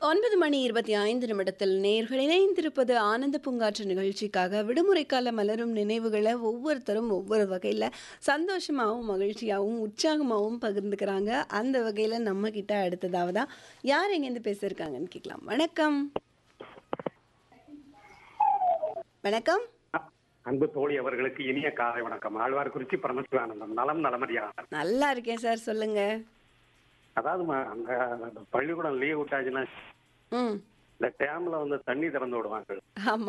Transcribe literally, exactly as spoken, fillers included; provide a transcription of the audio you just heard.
ஒன்பது மணி இருபத்தி ஐந்து நிமிடத்தில் நேர்கள் இணைந்திருப்பது ஆனந்த பூங்காற்று நிகழ்ச்சிக்காக. விடுமுறை கால மலரும் நினைவுகளை ஒவ்வொருத்தரும் ஒவ்வொரு வகையில் சந்தோஷமாகவும் மகிழ்ச்சியாகவும் உற்சாகமாகவும் பகிர்ந்துக்கிறாங்க. அந்த வகையில் நம்ம கிட்ட அடுத்ததாவதா யார் எங்கேருந்து பேசியிருக்காங்கன்னு கேட்கலாம். வணக்கம். வணக்கம். அன்பு தோழி அவர்களுக்கு இனிய காலை வணக்கம். ஆழ்வார்குறிச்சி பரமசிவானந்தம். நலம் நலமறியாளர். நல்லா இருக்கேன் சார், சொல்லுங்க. அதாவது அங்க பள்ளிக்கூடம் லீவ் விட்டாச்சுன்னா ம் இந்த டேம்ல வந்து தண்ணி திறந்து விடுவாங்க. ஆமா.